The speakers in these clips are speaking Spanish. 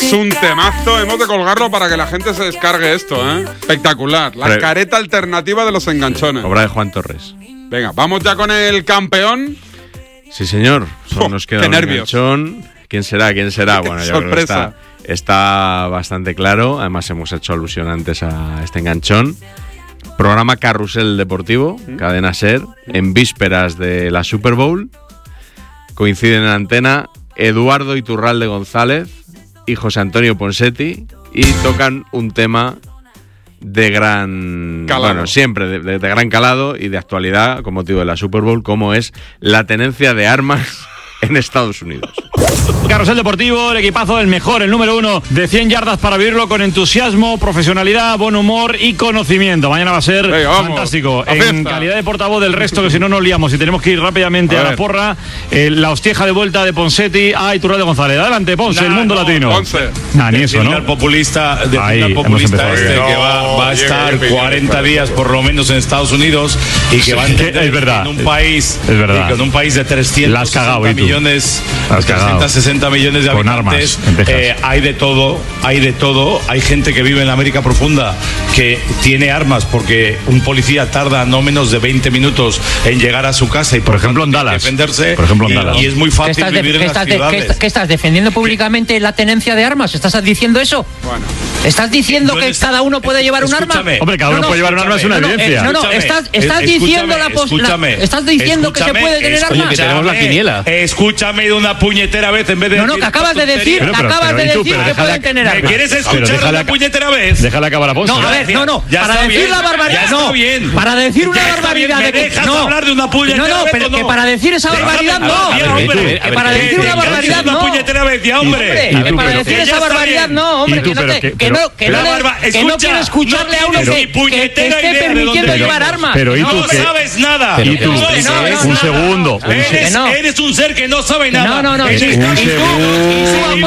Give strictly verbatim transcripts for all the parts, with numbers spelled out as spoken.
Es un temazo, hemos de colgarlo para que la gente se descargue esto, ¿eh? Espectacular. La Pero, careta alternativa de los enganchones. Obra de Juan Torres. Venga, vamos ya con el campeón. Sí, señor. Solo oh, nos queda un nervios. enganchón. ¿Quién será? ¿Quién será? Bueno, yo sorpresa. creo que está, está bastante claro. Además, hemos hecho alusión antes a este enganchón. Programa Carrusel Deportivo, ¿Mm? Cadena SER, en vísperas de la Super Bowl. Coinciden en antena Eduardo Iturralde González y José Antonio Ponseti y tocan un tema de gran calado. Bueno, siempre de, de, de gran calado y de actualidad con motivo de la Super Bowl, como es la tenencia de armas en Estados Unidos. Carrusel Deportivo, el equipazo del mejor, el número uno de cien yardas para vivirlo con entusiasmo, profesionalidad, buen humor y conocimiento. Mañana va a ser hey, fantástico. En calidad de portavoz del resto, que si no nos liamos y tenemos que ir rápidamente a, a la porra, eh, la hostieja de vuelta de Ponseti a Iturralde González. Adelante, Ponce, nah, el mundo no, latino. Ponce. Nah, ni eso, ¿no? El populista, de Ahí, populista este no, que va, va a estar cuarenta días por lo menos en Estados Unidos y que sí, va a entender es verdad, en un país, es verdad. Y con un país de trescientos sesenta millones, trescientos sesenta millones de habitantes, eh, hay de todo, hay de todo. Hay gente que vive en la América profunda que tiene armas porque un policía tarda no menos de veinte minutos en llegar a su casa y por, por ejemplo en Dallas, defenderse. Por ejemplo en y, Dallas. Y es muy fácil de, vivir en las de, ciudades. ¿qué, ¿Qué estás defendiendo públicamente la tenencia de armas? ¿Estás diciendo eso? Bueno. ¿Estás diciendo que cada uno puede llevar un arma? Hombre, cada uno no, no, puede llevar un arma, es una evidencia. No, no, no, estás, estás diciendo la posibilidad. Estás diciendo que se puede tener armas. Que tenemos la quiniela. Escúchame de una puñetera vez en vez de. No, no, que acabas de decir, pero, pero, acabas pero, de decir tú, que pueden tener armas. ¿Me quieres escuchar una puñetera vez? Déjala acabar a Ponce. No, a ver, no, no. Ya para decir bien, la barbaridad, no. Bien. Para decir una ya barbaridad de que dejas no. hablar de una puñetera no, no, vez. Pero No, que para decir esa barbaridad no. Que para decir una barbaridad no. Una puñetera vez, ya, hombre. Que para decir esa barbaridad no, hombre, que no que no que no quiere escucharle a uno que esté permitiendo llevar armas. Pero no sabes nada. Y tú, un segundo. Eres un ser que no sabe nada. No, no, no. Un segundo.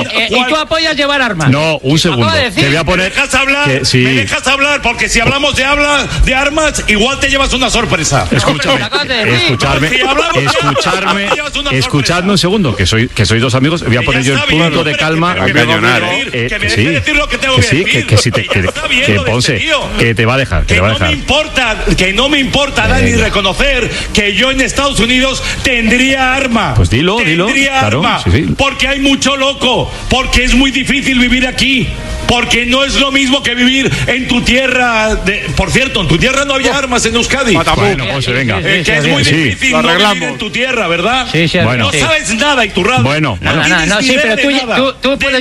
Y tú apoyas llevar armas. No, un segundo. Te voy a poner. ¿Me dejas hablar? Me dejas hablar porque si hablamos de habla de armas, igual te llevas una sorpresa. Escúchame. Escucharme. Escucharme. Escuchadme un segundo, que soy que sois dos amigos. Voy a poner yo el punto de calma. A cañonar. Que sí. Decir lo que tengo que sí. Que si te que Ponce que te va a dejar. Que no me importa. Que no me importa Dani reconocer que yo en Estados Unidos tendría arma. Pues dilo, dilo. Tendría arma. Porque hay mucho loco. Porque es muy difícil vivir aquí. Porque no es lo mismo que vivir en tu tierra. De, por cierto, en tu tierra no había oh. armas en Euskadi. Bueno, pues venga. Eh, que es muy sí. difícil no vivir en tu tierra, ¿verdad? Sí, sí. Bueno. No sabes nada, Iturralde. Bueno, no, no, no, no, sí, pero tú, tú, tú puedes